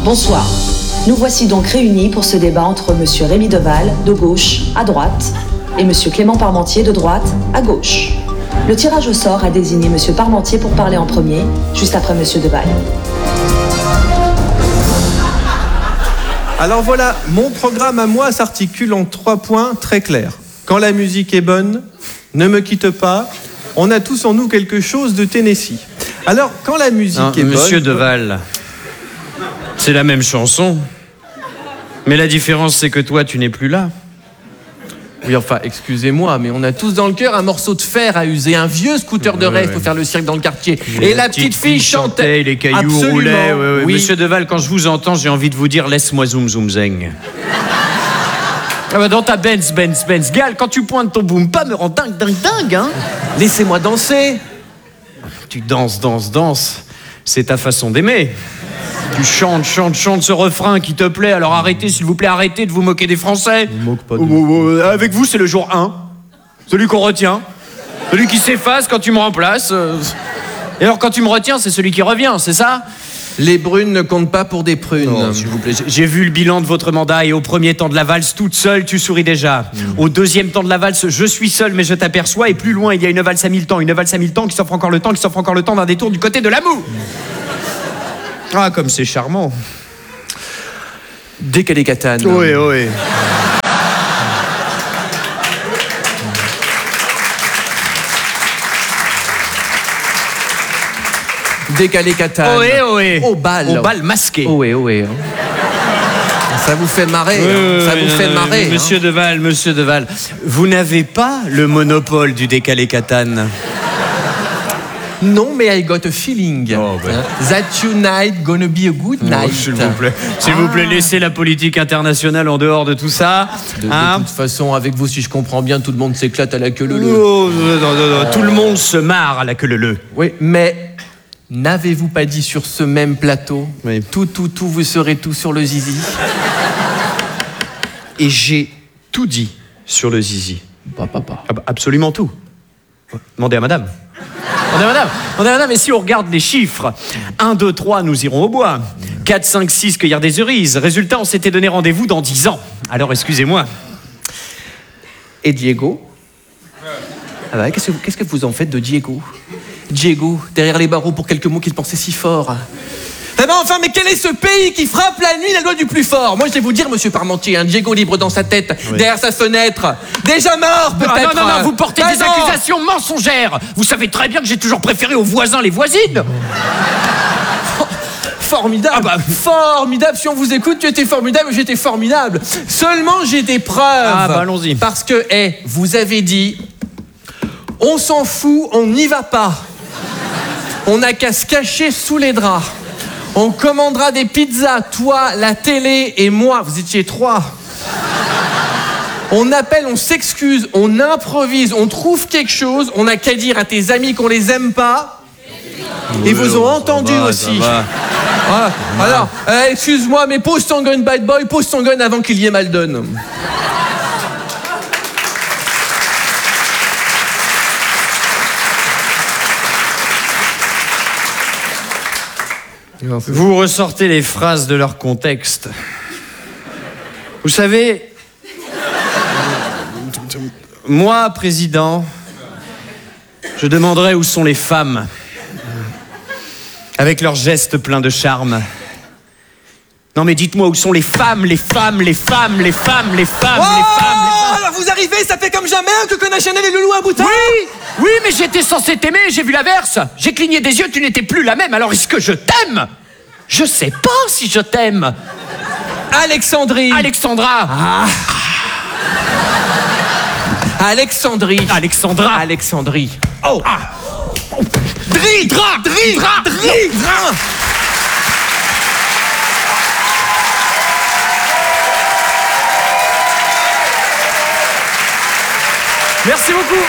Bonsoir. Nous voici donc réunis pour ce débat entre Monsieur Rémi Deval, de gauche à droite, et Monsieur Clément Parmentier, de droite à gauche. Le tirage au sort a désigné Monsieur Parmentier pour parler en premier, juste après Monsieur Deval. Alors voilà, mon programme à moi s'articule en 3 points très clairs. Quand la musique est bonne, ne me quitte pas, on a tous en nous quelque chose de Tennessee. Alors, quand la musique est bonne... Monsieur Deval, c'est la même chanson, mais la différence c'est que toi tu n'es plus là. Oui, enfin, excusez-moi, mais on a tous dans le cœur un morceau de fer à user, un vieux scooter de rêve pour faire le cirque dans le quartier. Et la petite fille chantait, les cailloux absolument, roulaient. Oui. Monsieur Deval, quand je vous entends, j'ai envie de vous dire laisse-moi zoom zoom zeng. Ah bah dans ta Benz, Gal, quand tu pointes ton boom, pas me rend dingue, hein. Laissez-moi danser. Tu danses, c'est ta façon d'aimer. Tu chantes ce refrain qui te plaît, alors arrêtez, s'il vous plaît, arrêtez de vous moquer des Français. Je me moque pas de... Avec vous, c'est le jour 1. Celui qu'on retient. Celui qui s'efface quand tu me remplaces. Et alors, quand tu me retiens, c'est celui qui revient, c'est ça ? Les brunes ne comptent pas pour des prunes. Non, s'il vous plaît. J'ai vu le bilan de votre mandat et au premier temps de la valse, toute seule, tu souris déjà. Au deuxième temps de la valse, je suis seul, mais je t'aperçois. Et plus loin, il y a une valse à 1000 temps. Une valse à 1000 temps qui s'offre encore le temps d'un détour du côté de l'amour. Ah, comme c'est charmant. Décalé Catane. Oui. Décalé Catane. Oui. Au bal masqué. Oui. Ça vous fait marrer. Ça vous fait marrer. Monsieur Deval, vous n'avez pas le monopole du décalé Catane. Non, mais I got a feeling. That tonight gonna be a good night. S'il vous plaît, laissez la politique internationale en dehors de tout ça. De toute façon, avec vous, si je comprends bien, tout le monde s'éclate à la queue leu. Non. Tout le monde se marre à la queue leu. Oui, mais n'avez-vous pas dit sur ce même plateau, oui. Tout, vous serez tout sur le zizi? Et j'ai tout dit sur le zizi. Papa. Ah bah, absolument tout. Demandez à madame. Et si on regarde les chiffres, 1, 2, 3, nous irons au bois. 4, 5, 6, cueillir des cerises. Résultat, on s'était donné rendez-vous dans 10 ans. Alors, excusez-moi. Et Diego? Ah bah, qu'est-ce que vous en faites de Diego? Diego, derrière les barreaux pour quelques mots qu'il pensait si fort. Enfin, mais quel est ce pays qui frappe la nuit la loi du plus fort? Moi, je vais vous dire, monsieur Parmentier, un Diego libre dans sa tête, derrière sa fenêtre, déjà mort, peut-être. Non, vous portez des accusations mensongères. Vous savez très bien que j'ai toujours préféré aux voisins les voisines. Formidable. Formidable. Si on vous écoute, tu étais formidable, j'étais formidable. Seulement, j'ai des preuves. Allons-y. Parce que, vous avez dit, on s'en fout, on n'y va pas. On n'a qu'à se cacher sous les draps. On commandera des pizzas, toi, la télé et moi. Vous étiez 3. On appelle, on s'excuse, on improvise, on trouve quelque chose. On n'a qu'à dire à tes amis qu'on les aime pas. Ils vous ont entendu aussi. Voilà. Alors, excuse-moi, mais pose ton gun, bad boy, pose ton gun avant qu'il y ait mal donne. Vous ressortez les phrases de leur contexte. Vous savez, moi, président, je demanderais où sont les femmes, avec leurs gestes pleins de charme. Non mais dites-moi où sont les femmes. Alors vous arrivez, ça fait comme jamais que Conan Chanel et le loup à bouton. Oui, mais j'étais censé t'aimer, j'ai vu l'inverse. J'ai cligné des yeux, tu n'étais plus la même. Alors est-ce que je t'aime? Je sais pas si je t'aime. Alexandra. Alexandrie. Oh. Dri. Merci beaucoup.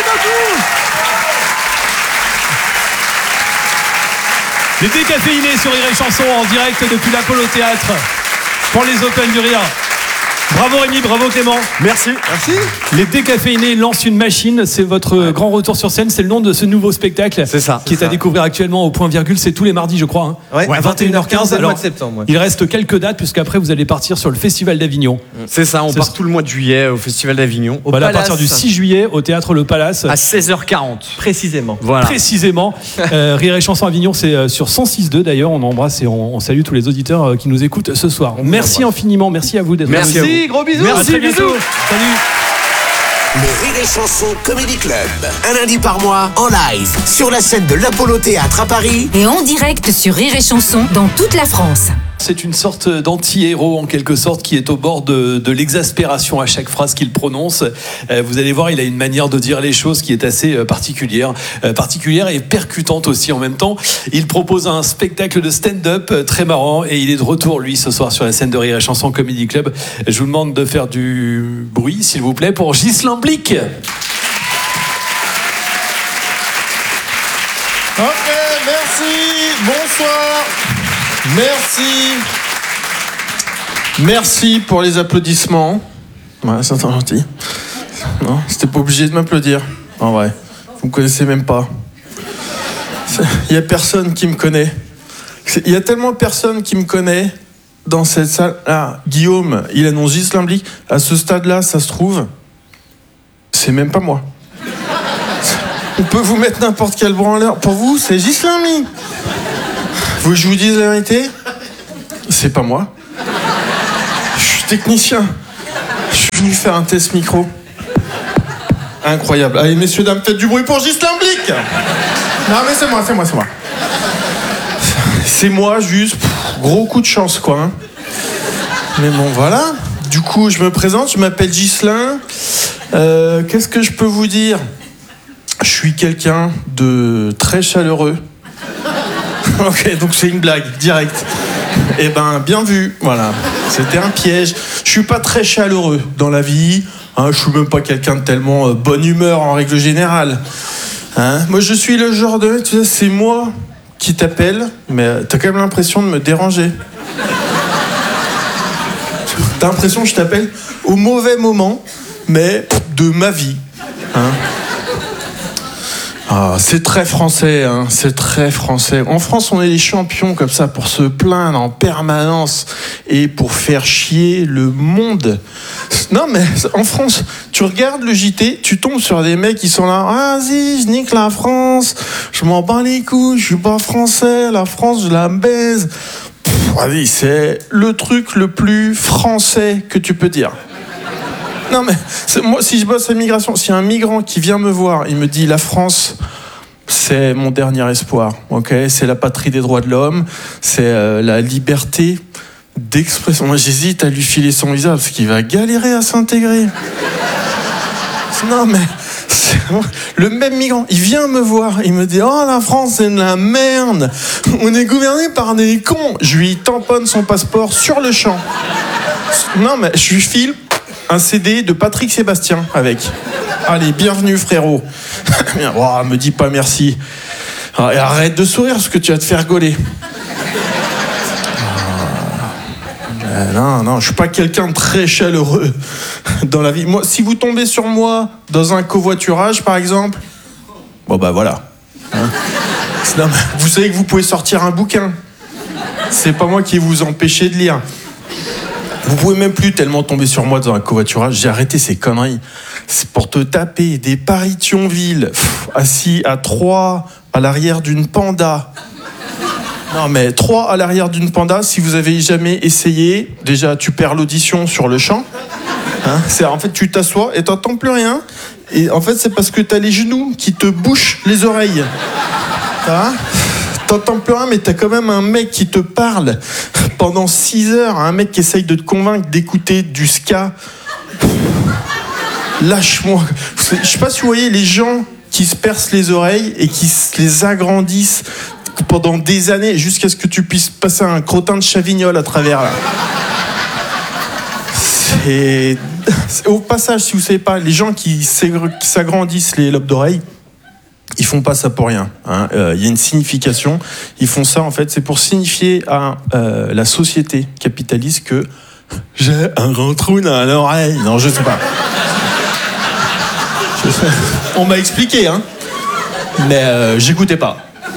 Les décaféinés sur Rire et Chanson en direct depuis l'Apollo Théâtre pour les Open du Rire. Bravo Rémi, bravo Clément. Merci. Les décaféinés lancent une machine, c'est votre grand retour sur scène, c'est le nom de ce nouveau spectacle. C'est ça. Qui est à découvrir actuellement au Point Virgule, c'est tous les mardis je crois. Ouais, à 21h15. le mois de septembre. Ouais. Il reste quelques dates puisqu'après vous allez partir sur le Festival d'Avignon. C'est ça, on part tout le mois de juillet au Festival d'Avignon. Voilà, à partir du 6 juillet au Théâtre Le Palace. À 16h40. Précisément. Voilà. Précisément. Rire et Chanson Avignon, c'est sur 106.2 d'ailleurs. On embrasse et on salue tous les auditeurs qui nous écoutent ce soir. Merci infiniment, merci à vous d'être Merci. venus. Gros bisous. Merci, à très bientôt. Salut. Le Rire et Chanson Comedy Club, un lundi par mois en live sur la scène de l'Apollo Théâtre à Paris et en direct sur Rire et Chanson dans toute la France. C'est une sorte d'anti-héros en quelque sorte qui est au bord de l'exaspération à chaque phrase qu'il prononce. Vous allez voir, il a une manière de dire les choses qui est assez particulière et percutante aussi en même temps. Il propose un spectacle de stand-up très marrant et il est de retour lui ce soir sur la scène de Rire et Chanson Comedy Club. Je vous demande de faire du bruit s'il vous plaît pour Ghislain Blic. Ok, merci. Bonsoir. Merci pour les applaudissements. Ouais, c'est gentil. Non, c'était pas obligé de m'applaudir. En vrai, vous me connaissez même pas. Il y a personne qui me connaît. Il y a tellement personne qui me connaît dans cette salle. Ah, Guillaume, il annonce Ghislain Blic. À ce stade-là, ça se trouve, c'est même pas moi. On peut vous mettre n'importe quel branleur. Pour vous, c'est Ghislain Blic. Vous, je vous dise la vérité, c'est pas moi. Je suis technicien. Je suis venu faire un test micro. Incroyable. Allez, messieurs, dames, faites du bruit pour Ghislain Blic. Non, mais c'est moi. C'est moi, juste. Gros coup de chance, quoi. Hein. Mais bon, voilà. Du coup, je me présente, je m'appelle Ghislain. Qu'est-ce que je peux vous dire ? Je suis quelqu'un de très chaleureux. Ok, donc c'est une blague, direct. Eh ben, bien vu, voilà. C'était un piège. Je suis pas très chaleureux dans la vie. Hein, je suis même pas quelqu'un de tellement bonne humeur en règle générale. Hein, moi, je suis le genre de... Tu sais, c'est moi qui t'appelle, mais t'as quand même l'impression de me déranger. T'as l'impression que je t'appelle au mauvais moment, mais de ma vie. Hein. Ah, c'est très français, hein, c'est très français. En France, on est les champions comme ça pour se plaindre en permanence et pour faire chier le monde. Non, mais en France, tu regardes le JT, tu tombes sur des mecs qui sont là. Ah, vas-y, je nique la France, je m'en bats les couilles, je suis pas français, la France, je la baise. Vas-y, c'est le truc le plus français que tu peux dire. Non mais, moi si je bosse à l'immigration, s'il y a un migrant qui vient me voir, il me dit la France, c'est mon dernier espoir, ok ? C'est la patrie des droits de l'homme, c'est la liberté d'expression. Moi j'hésite à lui filer son visa parce qu'il va galérer à s'intégrer. Non mais, le même migrant, il vient me voir, il me dit « Oh la France c'est de la merde, on est gouverné par des cons !» Je lui tamponne son passeport sur le champ. Non mais, je lui file un CD de Patrick Sébastien avec. Allez, bienvenue frérot. Oh, me dis pas merci. Et arrête de sourire parce que tu vas te faire gauler. Non, je suis pas quelqu'un de très chaleureux dans la vie. Moi, si vous tombez sur moi dans un covoiturage par exemple, bon bah voilà. Hein, non, vous savez que vous pouvez sortir un bouquin. C'est pas moi qui vais vous empêcher de lire. Vous pouvez même plus tellement tomber sur moi dans un covoiturage. J'ai arrêté ces conneries. C'est pour te taper des paris de Thionville, assis à 3 à l'arrière d'une Panda. Non mais 3 à l'arrière d'une Panda, si vous avez jamais essayé, déjà tu perds l'audition sur le champ. Hein, en fait tu t'assois et t'entends plus rien. Et en fait c'est parce que t'as les genoux qui te bouchent les oreilles. Hein, t'entends plus rien, mais t'as quand même un mec qui te parle pendant 6 heures, un mec qui essaye de te convaincre d'écouter du ska. Lâche-moi. Je sais pas si vous voyez les gens qui se percent les oreilles et qui les agrandissent pendant des années jusqu'à ce que tu puisses passer un crottin de Chavignol à travers là. C'est... Au passage, si vous savez pas, les gens qui s'agrandissent les lobes d'oreilles, ils font pas ça pour rien. Hein. Y a une signification. Ils font ça, en fait, c'est pour signifier à la société capitaliste que J'ai un grand trou dans l'oreille. Non, je sais pas. On m'a expliqué, hein. Mais j'écoutais pas.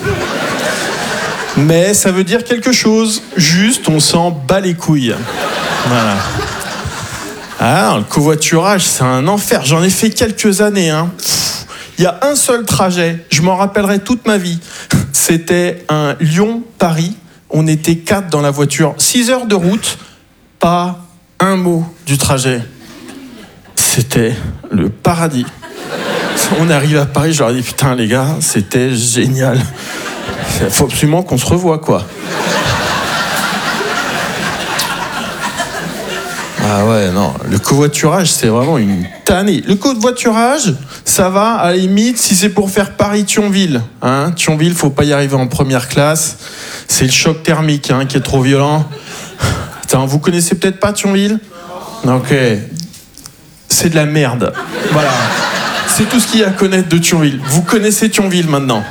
Mais ça veut dire quelque chose. Juste, on s'en bat les couilles. Voilà. Ah, le covoiturage, c'est un enfer. J'en ai fait quelques années, hein. Il y a un seul trajet, je m'en rappellerai toute ma vie. C'était un Lyon-Paris. On était 4 dans la voiture. 6 heures de route, pas un mot du trajet. C'était le paradis. On arrive à Paris, je leur ai dit, putain les gars, c'était génial. Il faut absolument qu'on se revoie, quoi. Ah ouais, non, le covoiturage, c'est vraiment une tannée. Le covoiturage, ça va, à la limite, si c'est pour faire Paris-Thionville. Hein, Thionville, faut pas y arriver en première classe. C'est le choc thermique, hein, qui est trop violent. Attends, vous connaissez peut-être pas Thionville ? Ok. C'est de la merde. Voilà. C'est tout ce qu'il y a à connaître de Thionville. Vous connaissez Thionville maintenant.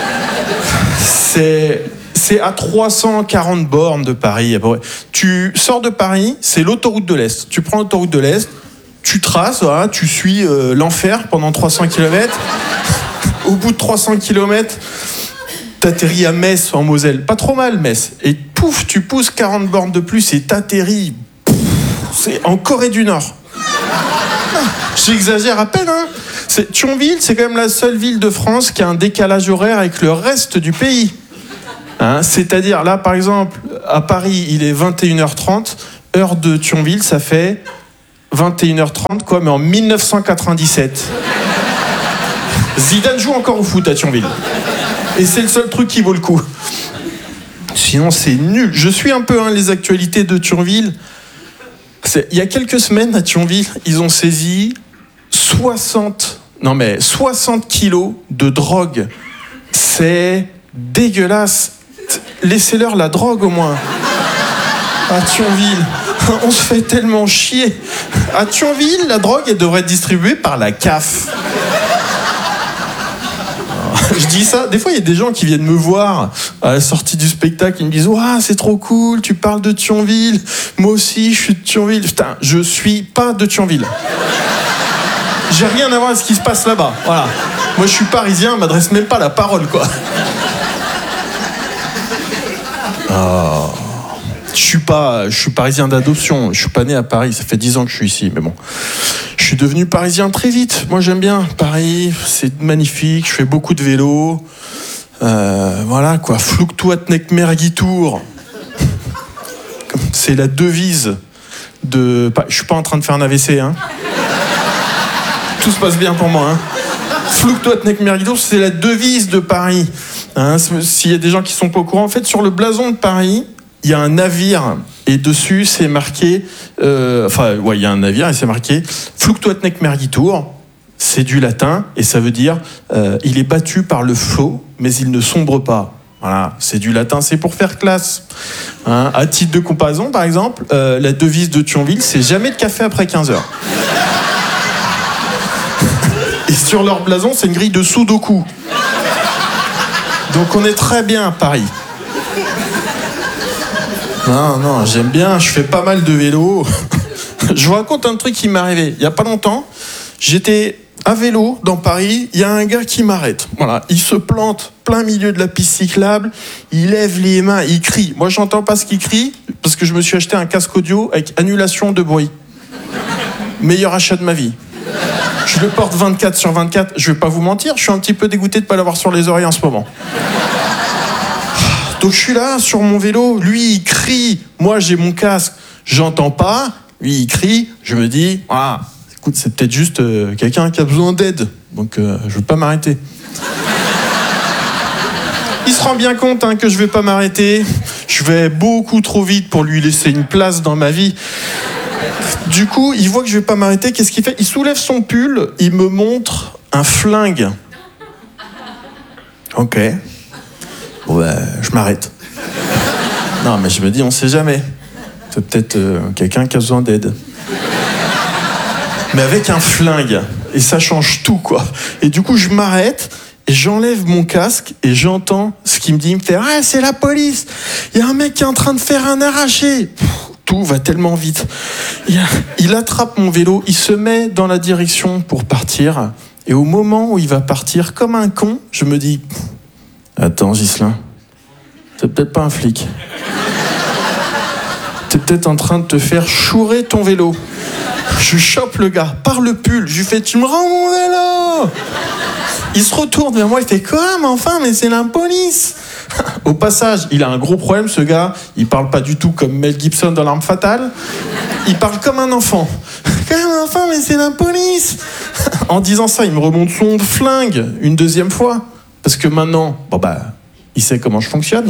C'est à 340 bornes de Paris. Tu sors de Paris, c'est l'autoroute de l'Est. Tu prends l'autoroute de l'Est, tu traces, voilà, tu suis l'enfer pendant 300 km. Au bout de 300 km, t'atterris à Metz en Moselle. Pas trop mal, Metz. Et pouf, tu pousses 40 bornes de plus et t'atterris. C'est en Corée du Nord. J'exagère à peine, hein. Thionville, c'est quand même la seule ville de France qui a un décalage horaire avec le reste du pays. Hein, c'est-à-dire, là, par exemple, à Paris, il est 21h30, heure de Thionville, ça fait 21h30, quoi, mais en 1997. Zidane joue encore au foot à Thionville. Et c'est le seul truc qui vaut le coup. Sinon, c'est nul. Je suis un peu les actualités de Thionville. Il y a quelques semaines, à Thionville, ils ont saisi 60 kilos de drogue. C'est dégueulasse. Laissez-leur la drogue au moins. À Thionville, on se fait tellement chier. À Thionville, la drogue, elle devrait être distribuée par la CAF. Je dis ça, des fois il y a des gens qui viennent me voir à la sortie du spectacle, ils me disent « Ouah, c'est trop cool, tu parles de Thionville, moi aussi je suis de Thionville. » Putain, je suis pas de Thionville. J'ai rien à voir avec ce qui se passe là-bas, voilà. Moi je suis parisien, on m'adresse même pas la parole, quoi. Oh. Je suis parisien d'adoption, je suis pas né à Paris, ça fait 10 ans que je suis ici, mais bon. Je suis devenu parisien très vite. Moi j'aime bien Paris, c'est magnifique, je fais beaucoup de vélo. Voilà quoi, Flugtuat Mergitour. C'est la devise de... Je suis pas en train de faire un AVC, hein. Tout se passe bien pour moi, hein. Flugtuat Mergitour, c'est la devise de Paris. Hein, s'il y a des gens qui sont pas au courant, en fait sur le blason de Paris, il y a un navire et dessus c'est marqué, il y a un navire et c'est marqué Flugtuat Mergitour. C'est du latin et ça veut dire il est battu par le flot, mais il ne sombre pas. Voilà, c'est du latin, c'est pour faire classe. Hein, à titre de comparaison, par exemple, la devise de Thionville, c'est jamais de café après 15 heures. Et sur leur blason, c'est une grille de Sudoku. Donc on est très bien à Paris. Non, j'aime bien, je fais pas mal de vélo. Je vous raconte un truc qui m'est arrivé. Il y a pas longtemps, j'étais à vélo dans Paris, il y a un gars qui m'arrête. Voilà, il se plante plein milieu de la piste cyclable, il lève les mains, il crie. Moi, j'entends pas ce qu'il crie, parce que je me suis acheté un casque audio avec annulation de bruit. Meilleur achat de ma vie. Je le porte 24/24, je vais pas vous mentir, je suis un petit peu dégoûté de pas l'avoir sur les oreilles en ce moment. Donc je suis là, sur mon vélo, lui il crie, moi j'ai mon casque, j'entends pas, lui il crie, je me dis, ah, écoute, c'est peut-être juste quelqu'un qui a besoin d'aide, donc je veux pas m'arrêter. Il se rend bien compte que je vais pas m'arrêter, je vais beaucoup trop vite pour lui laisser une place dans ma vie. Du coup, il voit que je vais pas m'arrêter, qu'est-ce qu'il fait ? Il soulève son pull, il me montre un flingue. Ok. Bon je m'arrête. Non, mais je me dis, on sait jamais. C'est peut-être quelqu'un qui a besoin d'aide. Mais avec un flingue. Et ça change tout, quoi. Et du coup, je m'arrête et j'enlève mon casque et j'entends ce qu'il me dit. Il me fait « Ah, c'est la police. Il y a un mec qui est en train de faire un arraché. » Tout va tellement vite. Il attrape mon vélo, il se met dans la direction pour partir. Et au moment où il va partir, comme un con, je me dis « Attends, Ghislain, t'es peut-être pas un flic. T'es peut-être en train de te faire chourer ton vélo. » Je chope le gars par le pull, je lui fais « Tu me rends mon vélo ?» Il se retourne vers moi, il fait « Quoi, mais enfin, mais c'est la police !» Au passage, il a un gros problème, ce gars. Il parle pas du tout comme Mel Gibson dans L'Arme Fatale. Il parle comme un enfant. Comme un enfant, mais c'est la police. En disant ça, il me remonte son flingue une deuxième fois. Parce que maintenant, il sait comment je fonctionne.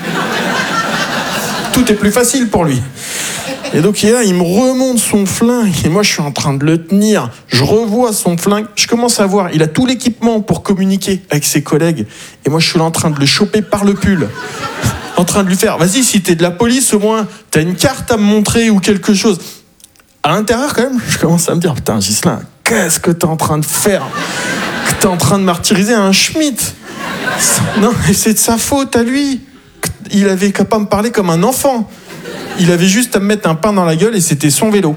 Tout est plus facile pour lui. Et donc là, il me remonte son flingue et moi je suis en train de le tenir. Je revois son flingue, je commence à voir, il a tout l'équipement pour communiquer avec ses collègues. Et moi je suis là en train de le choper par le pull. En train de lui faire, vas-y, si t'es de la police au moins, t'as une carte à me montrer ou quelque chose. À l'intérieur quand même, je commence à me dire, putain Ghislain, qu'est-ce que t'es en train de faire? Que t'es en train de martyriser un Schmitt. Non, mais c'est de sa faute à lui. Il avait qu'à pas me parler comme un enfant. Il avait juste à me mettre un pain dans la gueule et c'était son vélo.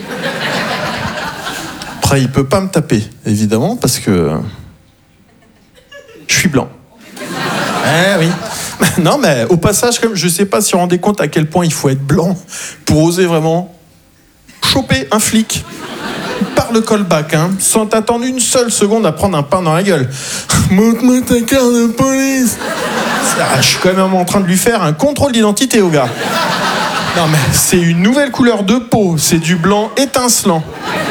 Après, il peut pas me taper, évidemment, parce que je suis blanc. Eh oui. Non, mais au passage, comme je sais pas si vous vous rendez compte à quel point il faut être blanc pour oser vraiment choper un flic par le callback, sans t'attendre une seule seconde à prendre un pain dans la gueule. Montre-moi ta carte de police. Je suis quand même en train de lui faire un contrôle d'identité au gars. Non mais c'est une nouvelle couleur de peau, c'est du blanc étincelant.